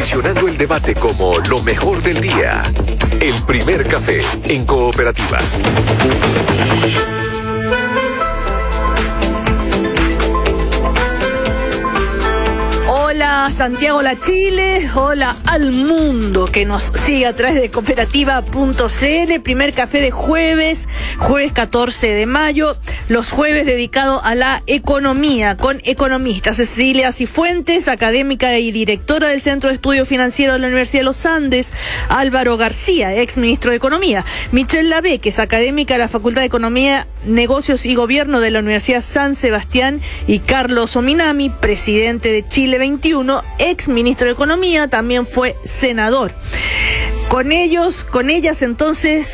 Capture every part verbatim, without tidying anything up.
posicionando el debate como lo mejor del día. El primer café en Cooperativa. Hola Santiago, la Chile, hola al mundo que nos sigue a través de cooperativa punto c l, primer café de jueves, jueves catorce de mayo, los jueves dedicados a la economía, con economistas Cecilia Cifuentes, académica y directora del Centro de Estudios Financieros de la Universidad de los Andes, Álvaro García, ex ministro de Economía, Michelle Lavé, que es académica de la Facultad de Economía, Negocios y Gobierno de la Universidad San Sebastián, y Carlos Ominami, presidente de Chile veintiuno, ex ministro de Economía, también fue senador. Con ellos, con ellas entonces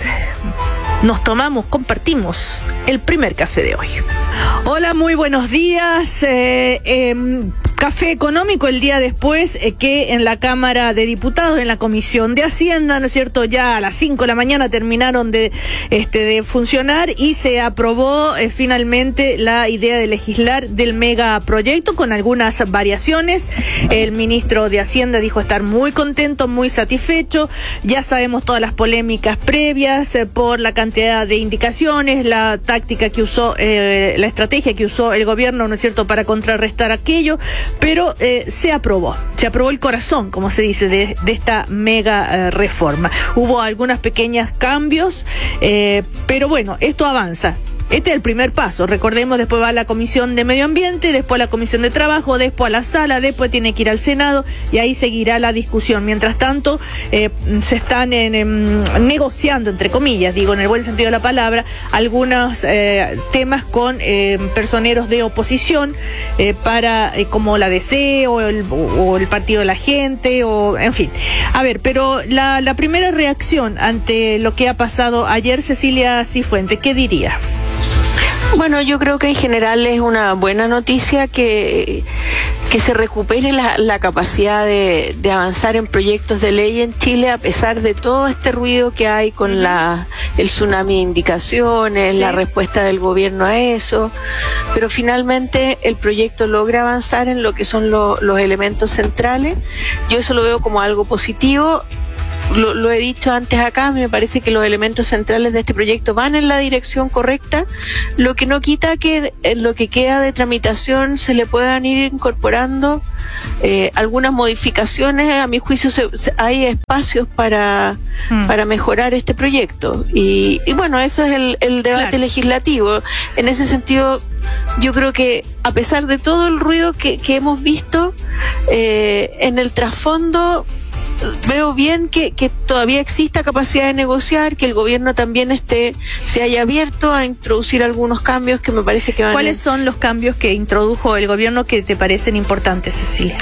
nos tomamos, compartimos el primer café de hoy. Hola, muy buenos días. Eh, eh, café económico el día después eh, que en la Cámara de Diputados, en la Comisión de Hacienda, ¿no es cierto? Ya a las cinco de la mañana terminaron de, este, de funcionar y se aprobó eh, finalmente la idea de legislar del megaproyecto con algunas variaciones. El ministro de Hacienda dijo estar muy contento, muy satisfecho. Ya sabemos todas las polémicas previas eh, por la cantidad de indicaciones, la táctica que usó, eh, la estrategia que usó el gobierno, ¿no es cierto?, para contrarrestar aquello, pero eh, se aprobó, se aprobó el corazón, como se dice, de, de esta mega eh, reforma. Hubo algunos pequeños cambios, eh, pero bueno, esto avanza. Este es el primer paso, recordemos, después va a la Comisión de Medio Ambiente, después a la Comisión de Trabajo, después a la Sala, después tiene que ir al Senado y ahí seguirá la discusión. Mientras tanto, eh, se están en, en, negociando, entre comillas, digo en el buen sentido de la palabra, algunos eh, temas con eh, personeros de oposición eh, para eh, como la D C o el, o el Partido de la Gente, o en fin. A ver, pero la, la primera reacción ante lo que ha pasado ayer, Cecilia Cifuentes, ¿qué diría? Bueno, yo creo que en general es una buena noticia que, que se recupere la, la capacidad de, de avanzar en proyectos de ley en Chile, a pesar de todo este ruido que hay con la, el tsunami de indicaciones, sí, la respuesta del gobierno a eso, pero finalmente el proyecto logra avanzar en lo que son lo, los elementos centrales. Yo eso lo veo como algo positivo. Lo, lo he dicho antes acá, me parece que los elementos centrales de este proyecto van en la dirección correcta, lo que no quita que en lo que queda de tramitación se le puedan ir incorporando eh, algunas modificaciones. A mi juicio se, se, hay espacios para, mm. para mejorar este proyecto y, y bueno, eso es el, el debate claro. legislativo. En ese sentido, yo creo que a pesar de todo el ruido que, que hemos visto, eh, en el trasfondo veo bien que, que todavía exista capacidad de negociar, que el gobierno también esté, se haya abierto a introducir algunos cambios que me parece que van. ¿Cuáles son los cambios que introdujo el gobierno que te parecen importantes, Cecilia?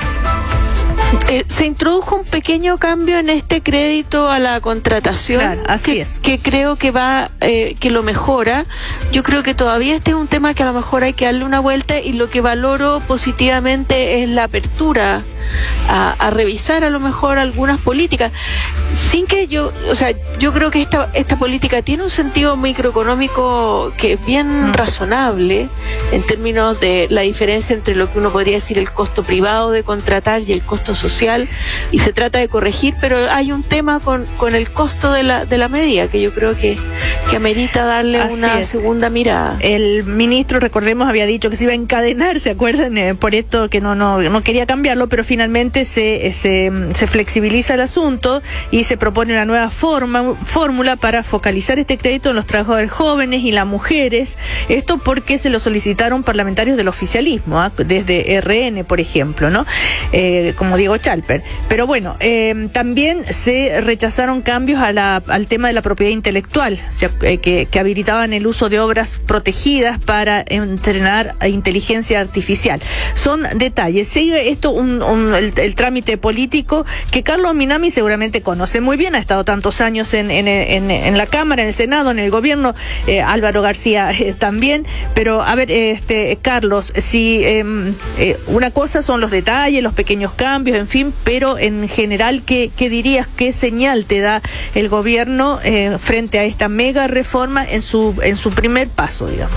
Eh, se introdujo un pequeño cambio en este crédito a la contratación, claro, así que, es. que creo que va, eh, que lo mejora. Yo creo que todavía este es un tema que a lo mejor hay que darle una vuelta, y lo que valoro positivamente es la apertura a, a revisar a lo mejor algunas políticas, sin que yo, o sea, yo creo que esta, esta política tiene un sentido microeconómico que es bien mm. razonable en términos de la diferencia entre lo que uno podría decir el costo privado de contratar y el costo social, y se trata de corregir, pero hay un tema con, con el costo de la, de la medida que yo creo que, que amerita darle Así una es. segunda mirada. El ministro, recordemos, había dicho que se iba a encadenar, ¿se acuerdan? Eh, por esto que no, no, no quería cambiarlo, pero finalmente se, se, se flexibiliza el asunto y se propone una nueva forma, fórmula para focalizar este crédito en los trabajadores jóvenes y las mujeres. Esto porque se lo solicitaron parlamentarios del oficialismo, ¿eh? Desde R N, por ejemplo, ¿no? Eh, como Diego Chalper. Pero bueno, eh, también se rechazaron cambios a la, al tema de la propiedad intelectual, o sea, eh, que, que habilitaban el uso de obras protegidas para entrenar a inteligencia artificial. Son detalles. Sigue esto un, un, el, el trámite político que Carlos Ominami seguramente conoce muy bien, ha estado tantos años en, en, en, en la Cámara, en el Senado, en el gobierno, eh, Álvaro García eh, también, pero a ver, este Carlos, si eh, eh, una cosa son los detalles, los pequeños cambios, en fin, pero en general, ¿qué, qué dirías, qué señal te da el gobierno eh, frente a esta mega reforma en su, en su primer paso, digamos?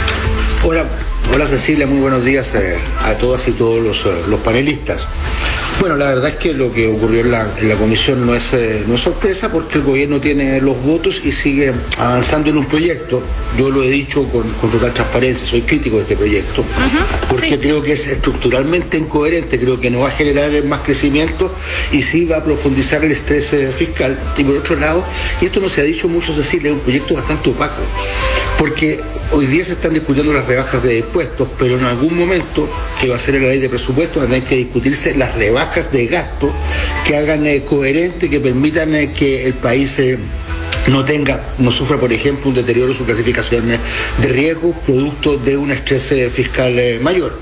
Hola, hola Cecilia, muy buenos días eh, a todas y todos los, los panelistas. Bueno, la verdad es que lo que ocurrió en la, en la comisión no es, eh, no es sorpresa, porque el gobierno tiene los votos y sigue avanzando en un proyecto. Yo lo he dicho con, con total transparencia, soy crítico de este proyecto, uh-huh, porque sí. creo que es estructuralmente incoherente, creo que no va a generar más crecimiento y sí va a profundizar el estrés eh, fiscal. Y por otro lado, y esto no se ha dicho mucho, Cecilia, es un proyecto bastante opaco, porque hoy día se están discutiendo las rebajas de impuestos, pero en algún momento, que va a ser en la ley de presupuestos, van a tener que discutirse las rebajas de gasto que hagan eh, coherente, que permitan eh, que el país eh, no tenga, no sufra, por ejemplo, un deterioro de su clasificación eh, de riesgo producto de un estrés eh, fiscal eh, mayor.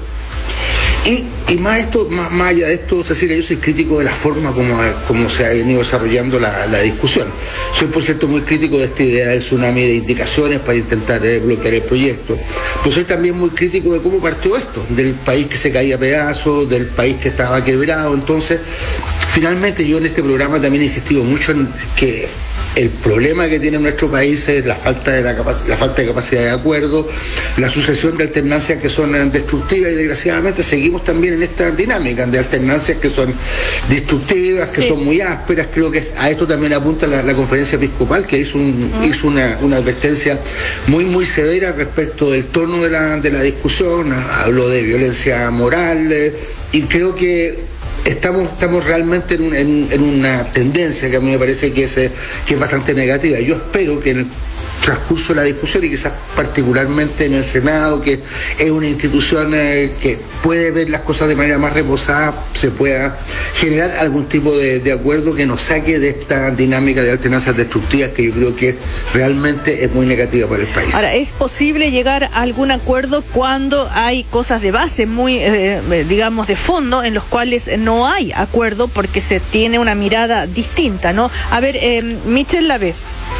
Y, y más esto, más, más allá de esto, Cecilia, yo soy crítico de la forma como, como se ha venido desarrollando la, la discusión. Soy, por cierto, muy crítico de esta idea del tsunami de indicaciones para intentar eh, bloquear el proyecto. Pero soy también muy crítico de cómo partió esto, del país que se caía a pedazos, del país que estaba quebrado. Entonces, finalmente yo en este programa también he insistido mucho en que el problema que tiene nuestro país es la falta de la, capac- la falta de capacidad de acuerdo, la sucesión de alternancias que son destructivas, y desgraciadamente seguimos también en esta dinámica de alternancias que son destructivas, que sí. son muy ásperas. Creo que a esto también apunta la, la conferencia episcopal, que hizo, un, uh-huh. hizo una, una advertencia muy muy severa respecto del tono de la, de la discusión. Habló de violencia moral eh, y creo que Estamos, estamos realmente en, un, en, en una tendencia que a mí me parece que es, que es bastante negativa. Yo espero que en el transcurso de la discusión, y quizás particularmente en el Senado, que es una institución eh, que puede ver las cosas de manera más reposada, se pueda generar algún tipo de, de acuerdo que nos saque de esta dinámica de alternancias destructivas, que yo creo que realmente es muy negativa para el país. Ahora, ¿es posible llegar a algún acuerdo cuando hay cosas de base, muy, eh, digamos, de fondo, en los cuales no hay acuerdo porque se tiene una mirada distinta, ¿no? A ver, eh, Michelle Lave.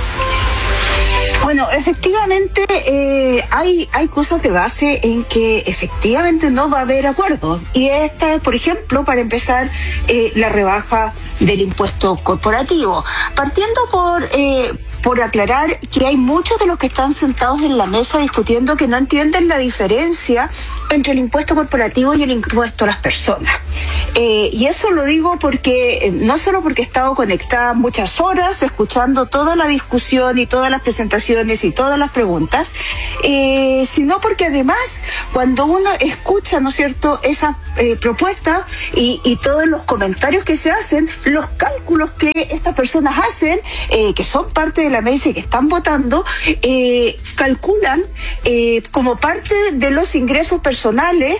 Bueno, efectivamente eh, hay, hay cosas de base en que efectivamente no va a haber acuerdo. Y esta es, por ejemplo, para empezar, eh, la rebaja del impuesto corporativo. Partiendo por... Eh, por aclarar que hay muchos de los que están sentados en la mesa discutiendo que no entienden la diferencia entre el impuesto corporativo y el impuesto a las personas. Eh, y eso lo digo porque, no solo porque he estado conectada muchas horas escuchando toda la discusión y todas las presentaciones y todas las preguntas, eh, sino porque además cuando uno escucha, ¿no es cierto?, esa eh, propuesta y, y todos los comentarios que se hacen, los cálculos que estas personas hacen, eh, que son parte de la mesa y que están votando, eh, calculan eh, como parte de los ingresos personales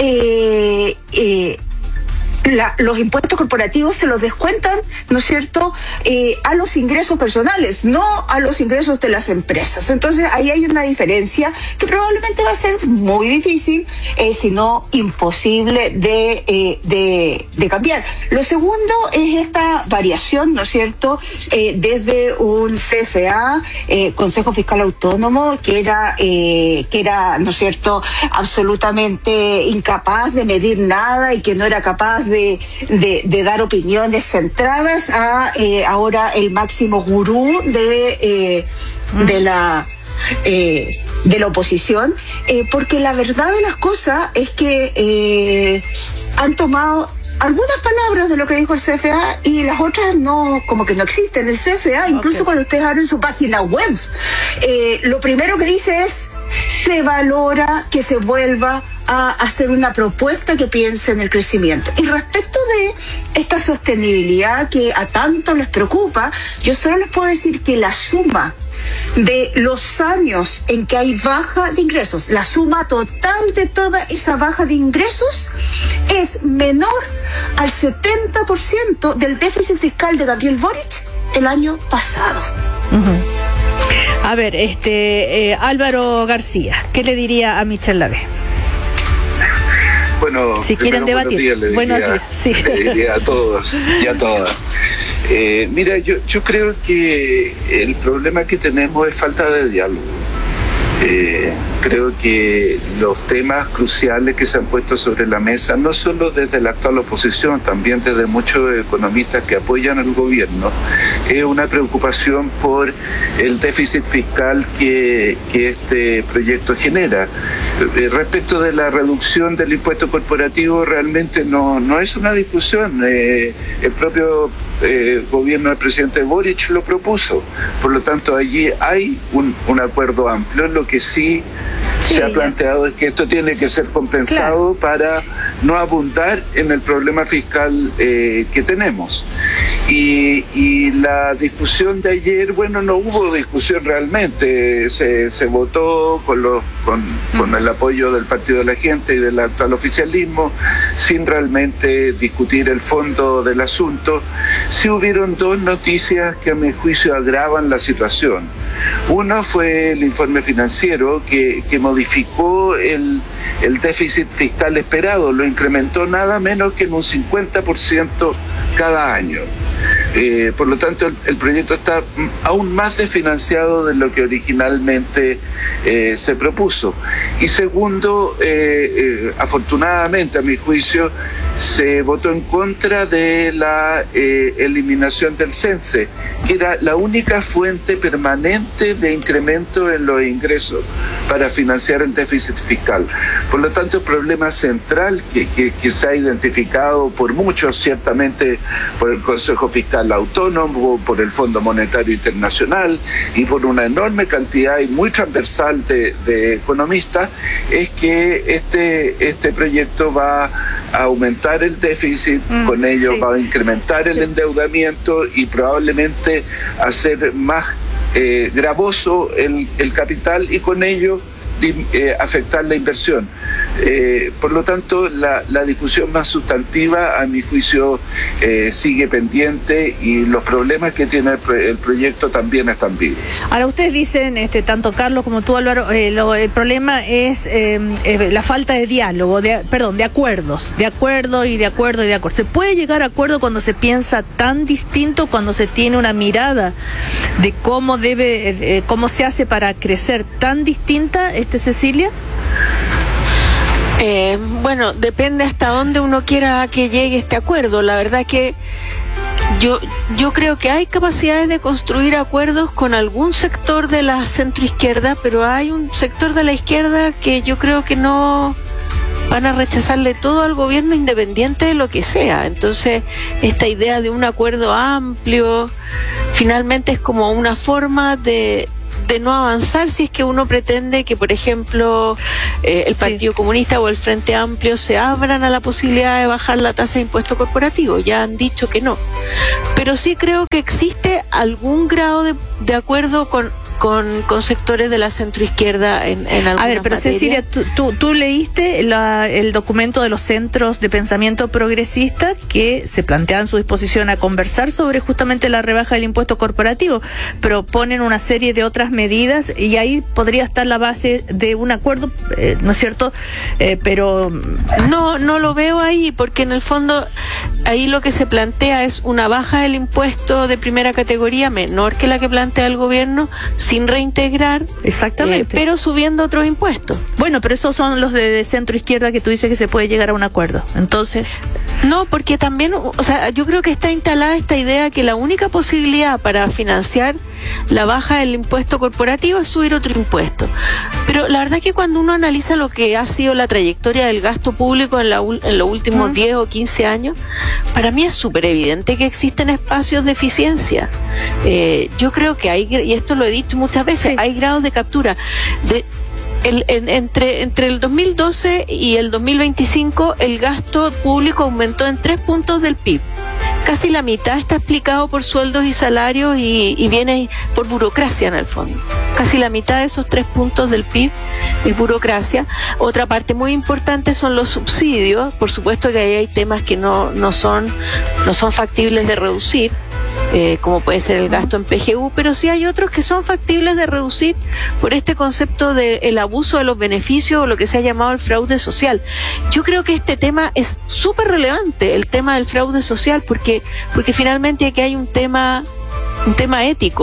eh, eh, La, los impuestos corporativos se los descuentan, ¿no es cierto?, eh, a los ingresos personales, no a los ingresos de las empresas. Entonces ahí hay una diferencia que probablemente va a ser muy difícil, eh, si no imposible de, eh, de, de cambiar. Lo segundo es esta variación, ¿no es cierto?, eh, desde un C F A, eh, Consejo Fiscal Autónomo, que era, eh, que era, ¿no es cierto?, absolutamente incapaz de medir nada y que no era capaz de De, de, de dar opiniones centradas, a eh, ahora el máximo gurú de, eh, de la eh, de la oposición, eh, porque la verdad de las cosas es que eh, han tomado algunas palabras de lo que dijo el C F A y las otras no, como que no existen. El C F A, incluso okay. cuando ustedes abren su página web, eh, lo primero que dice es: se valora que se vuelva a hacer una propuesta que piense en el crecimiento. Y respecto de esta sostenibilidad que a tanto les preocupa, yo solo les puedo decir que la suma de los años en que hay baja de ingresos, la suma total de toda esa baja de ingresos es menor al setenta por ciento del déficit fiscal de Gabriel Boric el año pasado. Uh-huh. A ver, este eh, Álvaro García, ¿qué le diría a Michelle Lave? Bueno, si quieren debatir, días, le buenos diría, días, sí. Le diría a todos y a todas. Eh, mira, yo, yo creo que el problema que tenemos es falta de diálogo. Eh, Creo que los temas cruciales que se han puesto sobre la mesa, no solo desde la actual oposición, también desde muchos economistas que apoyan al gobierno, es una preocupación por el déficit fiscal que, que este proyecto genera. Respecto de la reducción del impuesto corporativo, realmente no, no es una discusión. Eh, el propio eh, gobierno del presidente Boric lo propuso. Por lo tanto, allí hay un, un acuerdo amplio. Lo que sí, sí se ha planteado ya. es que esto tiene que ser compensado, claro, para no abundar en el problema fiscal eh, que tenemos. Y, y la discusión de ayer, bueno, no hubo discusión realmente, se, se votó con, los, con, mm. con el apoyo del Partido de la Gente y del actual oficialismo, sin realmente discutir el fondo del asunto. Sí hubieron dos noticias que a mi juicio agravan la situación. Uno fue el informe financiero que, que modificó el, el déficit fiscal esperado, lo incrementó nada menos que en un cincuenta por ciento cada año. Eh, por lo tanto, el, el proyecto está aún más desfinanciado de lo que originalmente eh, se propuso. Y segundo, eh, eh, afortunadamente, a mi juicio, se votó en contra de la eh, eliminación del CENSE, que era la única fuente permanente de incremento en los ingresos para financiar el déficit fiscal. Por lo tanto, el problema central que, que, que se ha identificado por muchos, ciertamente por el Consejo Fiscal Autónomo, por el Fondo Monetario Internacional y por una enorme cantidad y muy transversal de, de economistas, es que este, este proyecto va a aumentar el déficit, mm, con ello sí. va a incrementar el endeudamiento y probablemente hacer más eh, gravoso el, el capital y con ello Eh, afectar la inversión. Eh, por lo tanto, la, la discusión más sustantiva, a mi juicio, eh, sigue pendiente y los problemas que tiene el, pro el proyecto también están vivos. Ahora, ustedes dicen, este, tanto Carlos como tú, Álvaro, eh, lo, el problema es eh, eh, la falta de diálogo, de, perdón, de acuerdos, de acuerdo y de acuerdo y de acuerdo. ¿Se puede llegar a acuerdo cuando se piensa tan distinto, cuando se tiene una mirada de cómo debe, eh, cómo se hace para crecer tan distinta? Este, Cecilia. Eh, bueno, depende hasta dónde uno quiera que llegue este acuerdo. La verdad que yo, yo creo que hay capacidades de construir acuerdos con algún sector de la centroizquierda, pero hay un sector de la izquierda que yo creo que no van a rechazarle todo al gobierno independiente de lo que sea. Entonces, esta idea de un acuerdo amplio finalmente es como una forma de de no avanzar si es que uno pretende que, por ejemplo, eh, el Partido sí. Comunista o el Frente Amplio se abran a la posibilidad de bajar la tasa de impuesto corporativo. Ya han dicho que no. Pero sí creo que existe algún grado de, de acuerdo con Con, con sectores de la centroizquierda en, en algunas A ver, pero materias. Cecilia, tú, tú, tú leíste la, el documento de los centros de pensamiento progresista que se planteaban su disposición a conversar sobre justamente la rebaja del impuesto corporativo, proponen una serie de otras medidas y ahí podría estar la base de un acuerdo, eh, ¿no es cierto? Eh, pero no, no lo veo ahí, porque en el fondo ahí lo que se plantea es una baja del impuesto de primera categoría menor que la que plantea el gobierno, sin reintegrar, exactamente, eh, pero subiendo otros impuestos. Bueno, pero esos son los de, de centro izquierda que tú dices que se puede llegar a un acuerdo. Entonces, no, porque también, o sea, yo creo que está instalada esta idea que la única posibilidad para financiar la baja del impuesto corporativo es subir otro impuesto. Pero la verdad es que cuando uno analiza lo que ha sido la trayectoria del gasto público en, la, en los últimos uh-huh. diez o quince años, para mí es súper evidente que existen espacios de eficiencia. Eh, yo creo que hay, y esto lo he dicho muchas veces, sí. hay grados de captura. De, el, en, entre, entre el dos mil doce y el dos mil veinticinco el gasto público aumentó en tres puntos del P I B. Casi la mitad está explicado por sueldos y salarios y, y viene por burocracia en el fondo. Casi la mitad de esos tres puntos del P I B es burocracia. Otra parte muy importante son los subsidios. Por supuesto que ahí hay temas que no, no, son, no son factibles de reducir. Eh, como puede ser el gasto en P G U, pero sí hay otros que son factibles de reducir por este concepto del abuso de los beneficios o lo que se ha llamado el fraude social. Yo creo que este tema es súper relevante, el tema del fraude social, porque, porque finalmente aquí hay un tema, un tema ético.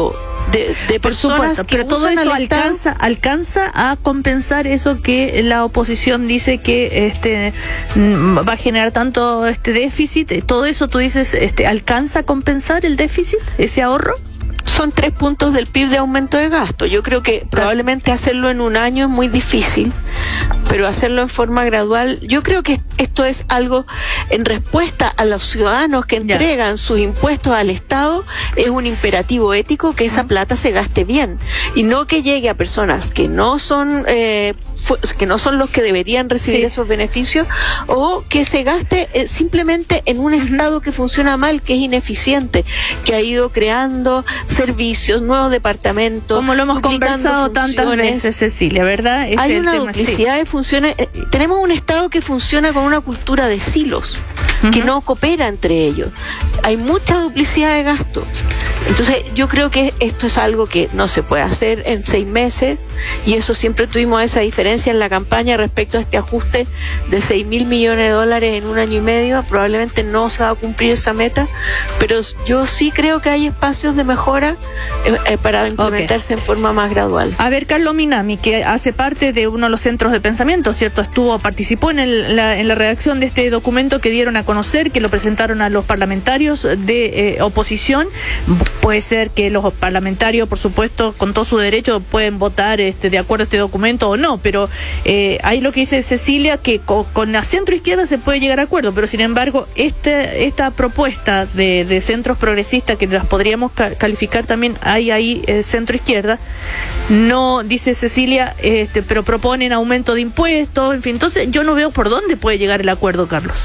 de, de Por personas supuesto, que pero todo usan eso al Estado. alcanza alcanza a compensar eso que la oposición dice que este mm, va a generar tanto este déficit. Todo eso tú dices, este alcanza a compensar el déficit, ese ahorro. Son tres puntos del P I B de aumento de gasto. Yo creo que probablemente hacerlo en un año es muy difícil, pero hacerlo en forma gradual, yo creo que esto es algo en respuesta a los ciudadanos que entregan ya. sus impuestos al Estado. Es un imperativo ético que esa uh-huh. plata se gaste bien y no que llegue a personas que no son eh, que no son los que deberían recibir sí. esos beneficios, o que se gaste eh, simplemente en un uh-huh. Estado que funciona mal, que es ineficiente, que ha ido creando servicios, nuevos departamentos, como lo hemos conversado funciones. tantas veces, Cecilia, ¿verdad? Ese Hay es una el tema, duplicidad sí. de funciones. Eh, tenemos un Estado que funciona con una cultura de silos, uh-huh. que no coopera entre ellos. Hay mucha duplicidad de gasto. Entonces yo creo que esto es algo que no se puede hacer en seis meses, y eso siempre tuvimos esa diferencia en la campaña respecto a este ajuste de seis mil millones de dólares en un año y medio. Probablemente no se va a cumplir esa meta, pero yo sí creo que hay espacios de mejora eh, eh, para implementarse okay. en forma más gradual. A ver, Carlos Minami, que hace parte de uno de los centros de pensamiento, ¿cierto? Estuvo, participó en, el, la, en la redacción de este documento que dieron a conocer, que lo presentaron a los parlamentarios de eh, oposición. Puede ser que los parlamentarios, por supuesto, con todo su derecho, pueden votar este, de acuerdo a este documento o no, pero eh, ahí lo que dice Cecilia, que con, con la centro izquierda se puede llegar a acuerdo, pero sin embargo, este, esta propuesta de, de centros progresistas, que las podríamos ca- calificar también, hay ahí eh, centro izquierda, no, dice Cecilia, este, pero proponen aumento de impuestos, en fin, entonces yo no veo por dónde puede llegar el acuerdo, Carlos.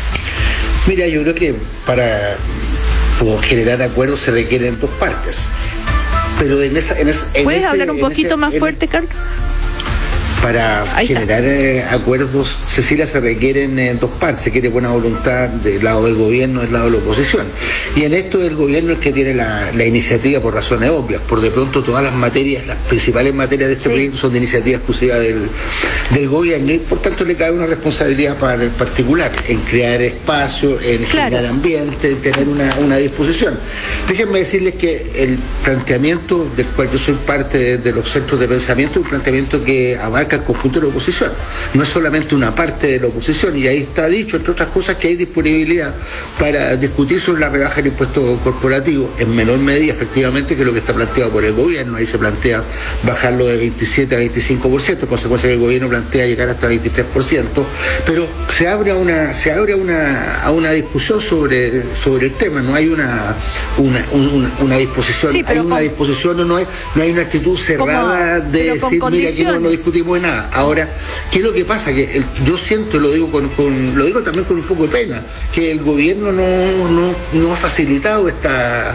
Mira, yo creo que para poder generar acuerdos se requieren dos partes. Pero en esa, en esa, en ¿Puedes ese, hablar un poquito ese, más en, fuerte, Carlos? Para Ahí generar eh, acuerdos, Cecilia, se requieren eh, dos partes. Se quiere buena voluntad del lado del gobierno y del lado de la oposición. Y en esto el gobierno es el que tiene la, la iniciativa por razones obvias. Por de pronto todas las materias, las principales materias de este sí. proyecto son de iniciativa exclusiva del, del gobierno, y por tanto le cabe una responsabilidad para el particular en crear espacio, en claro. generar ambiente, en tener una, una disposición. Déjenme decirles que el planteamiento del cual yo soy parte de, de los centros de pensamiento es un planteamiento que abarca al conjunto de la oposición, no es solamente una parte de la oposición, y ahí está dicho, entre otras cosas, que hay disponibilidad para discutir sobre la rebaja del impuesto corporativo, en menor medida efectivamente que lo que está planteado por el gobierno. Ahí se plantea bajarlo de veintisiete a veinticinco por ciento, en consecuencia que el gobierno plantea llegar hasta veintitrés por ciento, pero se abre a una, se abre a una, a una discusión sobre, sobre el tema. No hay una, una, una, una disposición, sí, hay una con, disposición, no hay, no hay una actitud cerrada como, de decir, mira, aquí no, no discutimos nada. Ahora, ¿qué es lo que pasa? Que el, yo siento, lo digo con, con lo digo también con un poco de pena, que el gobierno no, no, no ha facilitado esta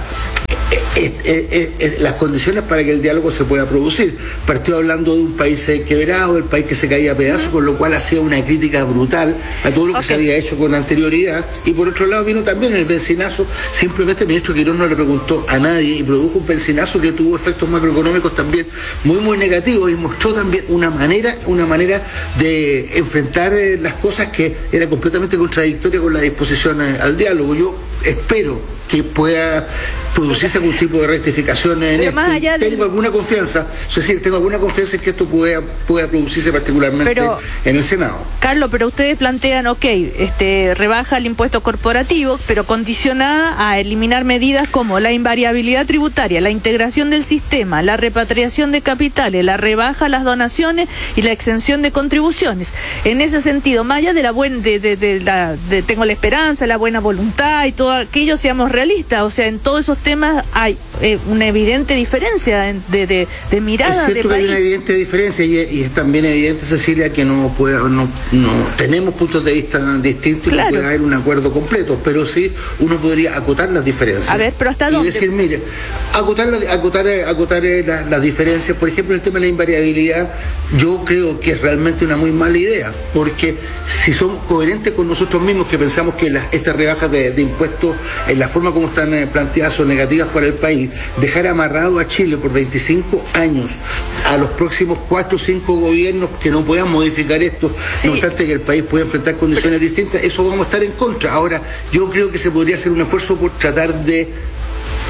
Es, es, es, es, las condiciones para que el diálogo se pueda producir. Partió hablando de un país quebrado, del país que se caía a pedazos, con lo cual hacía una crítica brutal a todo lo que okay. se había hecho con anterioridad. Y por otro lado vino también el bencinazo. Simplemente el ministro Quirós no le preguntó a nadie y produjo un bencinazo que tuvo efectos macroeconómicos también muy muy negativos, y mostró también una manera una manera de enfrentar las cosas que era completamente contradictoria con la disposición al diálogo. Yo espero que pueda producirse algún tipo de rectificación en esto. Tengo del... alguna confianza, es decir, tengo alguna confianza en que esto pueda, pueda producirse particularmente pero, en el Senado. Carlos, pero ustedes plantean, ok, este, rebaja el impuesto corporativo, pero condicionada a eliminar medidas como la invariabilidad tributaria, la integración del sistema, la repatriación de capitales, la rebaja a las donaciones y la exención de contribuciones. En ese sentido, más allá de la buena, de, de, de, la, de tengo la esperanza, la buena voluntad y todo aquello, seamos realistas, o sea, en todos esos temas hay eh, una evidente diferencia de, de, de mirada es cierto de que país. Hay una evidente diferencia, y, y es también evidente, Cecilia, que no puede, no, no tenemos puntos de vista distintos, claro. y no puede haber un acuerdo completo, pero sí uno podría acotar las diferencias. A ver, pero hasta y dónde. decir, mire, acotar, acotar, acotar las la diferencias. Por ejemplo, el tema de la invariabilidad, yo creo que es realmente una muy mala idea, porque si somos coherentes con nosotros mismos, que pensamos que las, estas rebajas de, de impuestos, en la forma como están eh, planteadas, son negativas para el país, dejar amarrado a Chile por veinticinco años a los próximos cuatro o cinco gobiernos que no puedan modificar esto, sí. no obstante que el país pueda enfrentar condiciones distintas, eso vamos a estar en contra. Ahora, yo creo que se podría hacer un esfuerzo por tratar de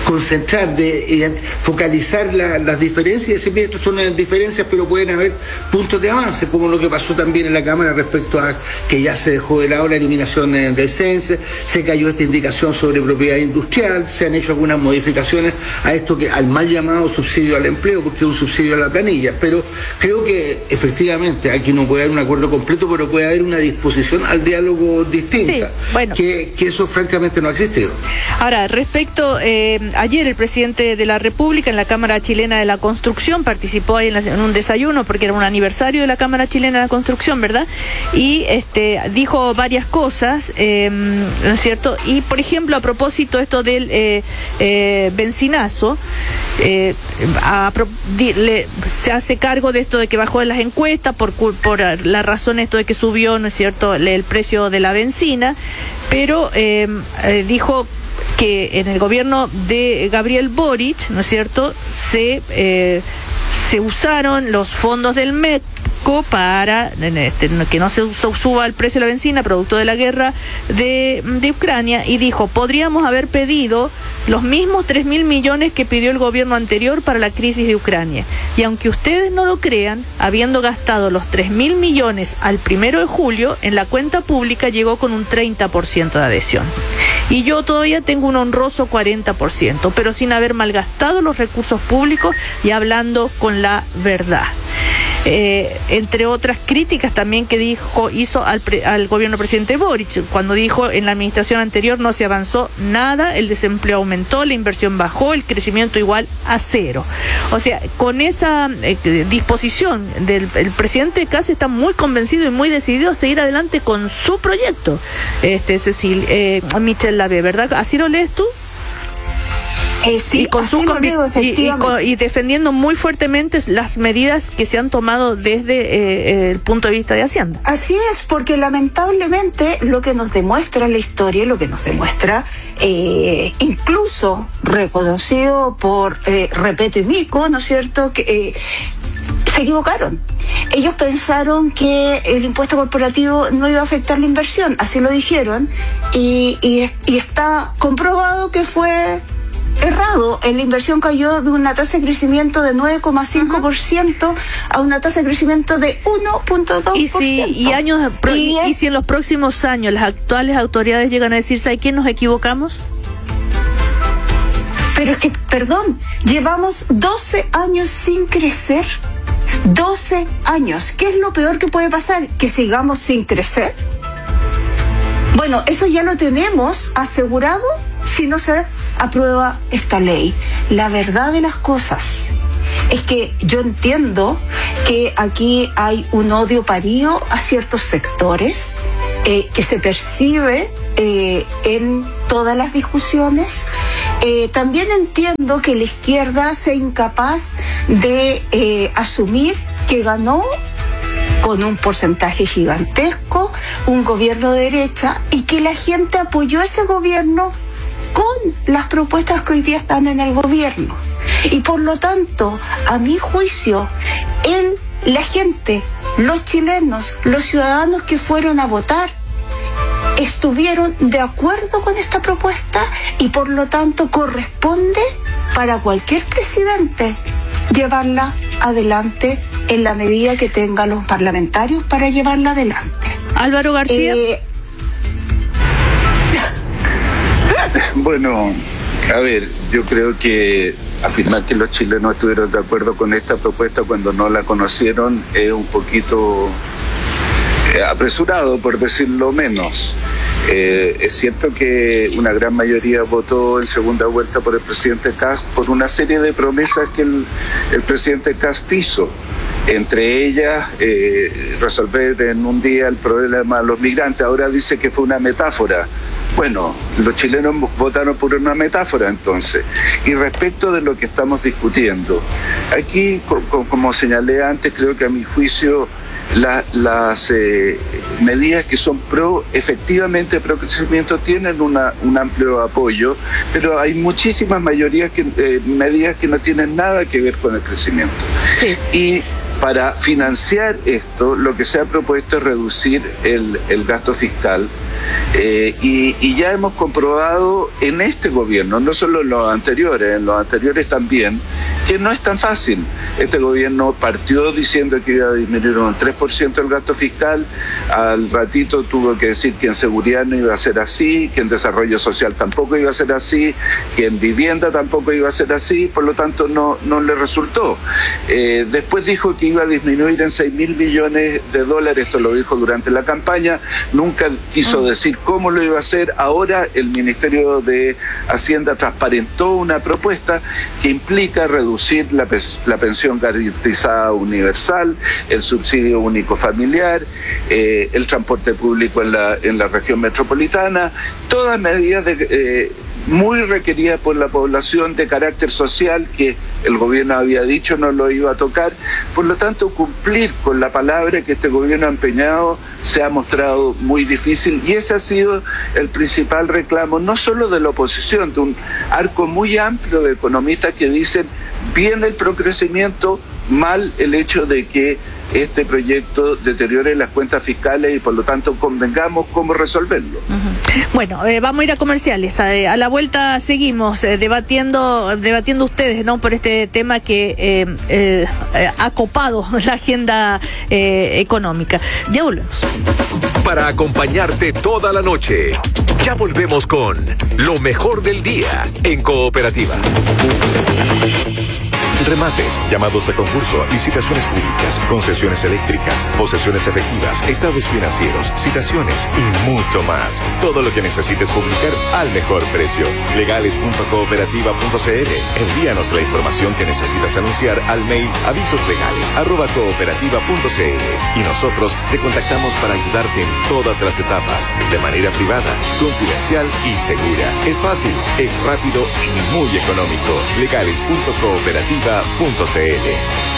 concentrar, de eh, focalizar la, las diferencias y decir, mira, estas son las diferencias, pero pueden haber puntos de avance, como lo que pasó también en la Cámara respecto a que ya se dejó de lado la eliminación eh, del censo, se cayó esta indicación sobre propiedad industrial, se han hecho algunas modificaciones a esto que al mal llamado subsidio al empleo, porque es un subsidio a la planilla, pero creo que efectivamente aquí no puede haber un acuerdo completo, pero puede haber una disposición al diálogo distinta, sí, bueno. que, que eso francamente no ha existido. Ahora, respecto, eh, ayer el presidente de la República en la Cámara Chilena de la Construcción participó ahí en, la, en un desayuno, porque era un aniversario de la Cámara Chilena de la Construcción, ¿verdad? Y este dijo varias cosas, eh, ¿no es cierto? Y, por ejemplo, a propósito esto del eh, eh, bencinazo, eh, a, di, le, se hace cargo de esto de que bajó de las encuestas por, por la razón esto de que subió, ¿no es cierto?, el precio de la benzina, pero eh, eh, dijo que en el gobierno de Gabriel Boric, ¿no es cierto?, se, eh, se usaron los fondos del M E C para este, que no se suba el precio de la benzina producto de la guerra de, de Ucrania, y dijo, podríamos haber pedido los mismos tres mil millones que pidió el gobierno anterior para la crisis de Ucrania. Y aunque ustedes no lo crean, habiendo gastado los tres mil millones al primero de julio, en la cuenta pública llegó con un treinta por ciento de adhesión. Y yo todavía tengo un honroso cuarenta por ciento, pero sin haber malgastado los recursos públicos y hablando con la verdad. Eh, entre otras críticas también que dijo hizo al, pre, al gobierno presidente Boric, cuando dijo en la administración anterior no se avanzó nada, el desempleo aumentó, la inversión bajó, el crecimiento igual a cero. O sea, con esa eh, disposición del el presidente casi está muy convencido y muy decidido a seguir adelante con su proyecto, este Cecil, eh, Michelle Lavé, ¿verdad? ¿Así lo lees tú? Eh, sí, y, con su digo, y, y, con, y defendiendo muy fuertemente las medidas que se han tomado desde eh, el punto de vista de Hacienda. Así es, porque lamentablemente lo que nos demuestra la historia, lo que nos demuestra, eh, incluso reconocido por eh, Repeto y Mico, ¿no es cierto?, que eh, se equivocaron. Ellos pensaron que el impuesto corporativo no iba a afectar la inversión, así lo dijeron, y, y, y está comprobado que fue errado. La inversión cayó de una tasa de crecimiento de nueve coma cinco por ciento uh-huh. a una tasa de crecimiento de uno coma dos por ciento. Y si, y años, y, y, es, y si en los próximos años las actuales autoridades llegan a decir, ¿sabe quién nos equivocamos? Pero es que, perdón, llevamos doce años sin crecer. doce años. ¿Qué es lo peor que puede pasar? ¿Que sigamos sin crecer? Bueno, eso ya lo tenemos asegurado si no se aprueba esta ley. La verdad de las cosas es que yo entiendo que aquí hay un odio parío a ciertos sectores eh, que se percibe eh, en todas las discusiones. Eh, también entiendo que la izquierda sea incapaz de eh, asumir que ganó con un porcentaje gigantesco un gobierno de derecha y que la gente apoyó ese gobierno con las propuestas que hoy día están en el gobierno. Y por lo tanto, a mi juicio, el, la gente, los chilenos, los ciudadanos que fueron a votar, estuvieron de acuerdo con esta propuesta y por lo tanto corresponde para cualquier presidente llevarla adelante en la medida que tengan los parlamentarios para llevarla adelante. Álvaro García. Eh, Bueno, a ver, yo creo que afirmar que los chilenos estuvieron de acuerdo con esta propuesta cuando no la conocieron es un poquito eh, apresurado, por decirlo menos. Eh, es cierto que una gran mayoría votó en segunda vuelta por el presidente Kast por una serie de promesas que el, el presidente Kast hizo. Entre ellas, eh, resolver en un día el problema de los migrantes. Ahora dice que fue una metáfora. Bueno, los chilenos votaron por una metáfora entonces. Y respecto de lo que estamos discutiendo, aquí, como señalé antes, creo que a mi juicio la, las eh, medidas que son pro, efectivamente pro crecimiento tienen una, un amplio apoyo, pero hay muchísimas mayorías que, eh, medidas que no tienen nada que ver con el crecimiento. Sí. Y para financiar esto, lo que se ha propuesto es reducir el, el gasto fiscal Eh, y, y ya hemos comprobado en este gobierno, no solo en los anteriores, en los anteriores también, que no es tan fácil. Este gobierno partió diciendo que iba a disminuir un tres por ciento el gasto fiscal, al ratito tuvo que decir que en seguridad no iba a ser así, que en desarrollo social tampoco iba a ser así, que en vivienda tampoco iba a ser así, por lo tanto no, no le resultó. Eh, después dijo que iba a disminuir en seis mil millones de dólares, esto lo dijo durante la campaña, nunca quiso decir cómo lo iba a hacer. Ahora el Ministerio de Hacienda transparentó una propuesta que implica reducir la, la pensión garantizada universal, el subsidio único familiar, eh, el transporte público en la, en la región metropolitana, todas medidas de... Eh, muy requerida por la población, de carácter social, que el gobierno había dicho no lo iba a tocar. Por lo tanto, cumplir con la palabra que este gobierno ha empeñado se ha mostrado muy difícil, y ese ha sido el principal reclamo, no solo de la oposición, de un arco muy amplio de economistas que dicen bien el procrecimiento, mal el hecho de que este proyecto deteriore las cuentas fiscales y por lo tanto convengamos cómo resolverlo. Uh-huh. Bueno, eh, vamos a ir a comerciales. A, a la vuelta seguimos eh, debatiendo debatiendo ustedes, ¿no?, por este tema que eh, eh, ha copado la agenda eh, económica. Ya volvemos. Para acompañarte toda la noche, ya volvemos con lo mejor del día en Cooperativa. Remates, llamados a concurso, licitaciones públicas, concesiones eléctricas, posesiones efectivas, estados financieros, citaciones y mucho más. Todo lo que necesites publicar al mejor precio. legales punto cooperativa punto c l. Envíanos la información que necesitas anunciar al mail avisoslegales arroba cooperativa punto c l y nosotros te contactamos para ayudarte en todas las etapas, de manera privada, confidencial y segura. Es fácil, es rápido y muy económico. legales punto cooperativa punto c l.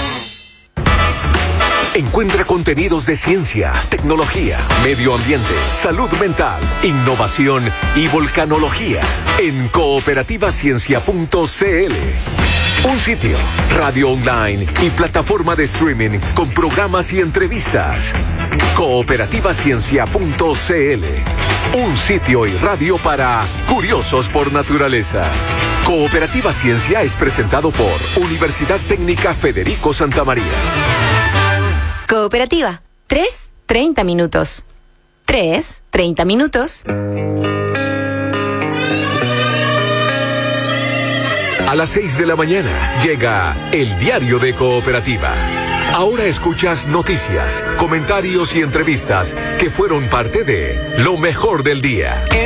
Encuentra contenidos de ciencia, tecnología, medio ambiente, salud mental, innovación y volcanología en cooperativa ciencia punto c l. Un sitio, radio online y plataforma de streaming con programas y entrevistas. cooperativa ciencia punto c l. Un sitio y radio para curiosos por naturaleza. Cooperativa Ciencia es presentado por Universidad Técnica Federico Santa María. Cooperativa, tres, treinta minutos. tres, treinta minutos. A las seis de la mañana llega el Diario de Cooperativa. Ahora escuchas noticias, comentarios y entrevistas que fueron parte de Lo Mejor del Día.